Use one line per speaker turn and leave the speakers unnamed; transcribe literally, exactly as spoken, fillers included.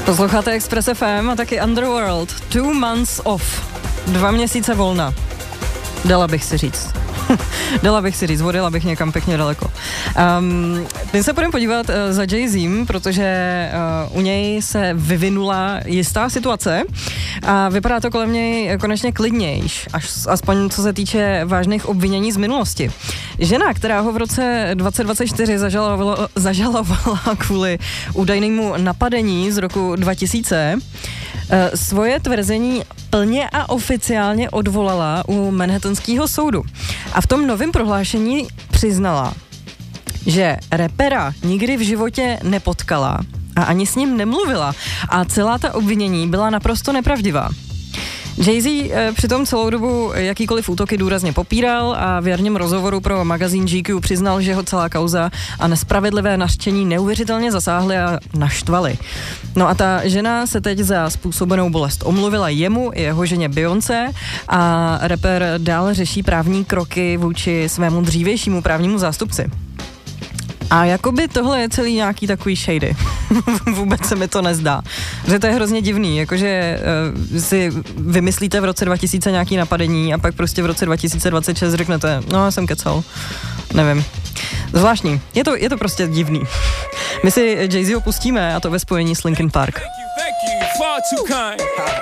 Posloucháte Express F M a taky Underworld. Two months off. Dva měsíce volna. Dala bych si říct. Dala bych si říct, odjela bych někam pěkně daleko. Um, my se budeme podívat uh, za Jay-Zem, protože uh, u něj se vyvinula jistá situace a vypadá to kolem něj konečně klidnějš, až, aspoň co se týče vážných obvinění z minulosti. Žena, která ho v roce dvacet dvacet čtyři zažalovala, zažalovala kvůli údajnému napadení z roku dva tisíce, svoje tvrzení plně a oficiálně odvolala u Manhattanského soudu. A v tom novém prohlášení přiznala, že rapera nikdy v životě nepotkala a ani s ním nemluvila a celá ta obvinění byla naprosto nepravdivá. Jay-Z přitom celou dobu jakýkoliv útoky důrazně popíral a v jarním rozhovoru pro magazín G Q přiznal, že ho celá kauza a nespravedlivé nařčení neuvěřitelně zasáhly a naštvaly. No a ta žena se teď za způsobenou bolest omluvila jemu i jeho ženě Beyoncé a rapper dál řeší právní kroky vůči svému dřívějšímu právnímu zástupci. A jakoby tohle je celý nějaký takový shady. Vůbec se mi to nezdá. Že to je hrozně divný, jakože uh, si vymyslíte v roce dva tisíce nějaký napadení a pak prostě v roce dva tisíce dvacet šest řeknete, no já jsem kecal. Nevím. Zvláštní. Je to, je to prostě divný. My si Jay-Zho pustíme a to ve spojení s Linkin Park.